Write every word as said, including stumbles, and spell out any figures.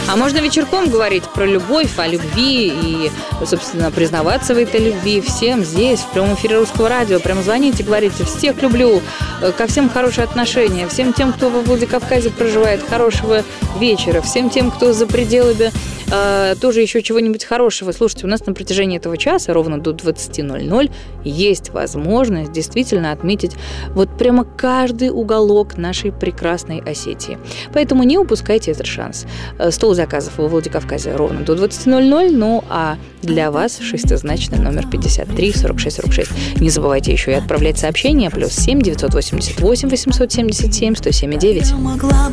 А можно вечерком говорить про любовь, о любви и, собственно, признаваться в этой любви всем здесь, в прямом эфире Русского радио. Прямо звоните, говорите: всех люблю, ко всем хорошие отношения, всем тем, кто во Владикавказе проживает, хорошего вечера, всем тем, кто за пределами, э, тоже еще чего-нибудь хорошего. Слушайте, у нас на протяжении этого часа, ровно до двадцати ноль-ноль, есть возможность действительно отметить вот прямо каждый уголок нашей прекрасной Осетии. Поэтому не упускайте этот шанс. Стол заказов во Владикавказе ровно до двадцати ноль-ноль, ну а для вас шестизначный номер пятьдесят три сорок шесть сорок шесть. Не забывайте еще и отправлять сообщения плюс семь девятьсот восемьдесят восемь восемьсот семьдесят семь сто семь девять.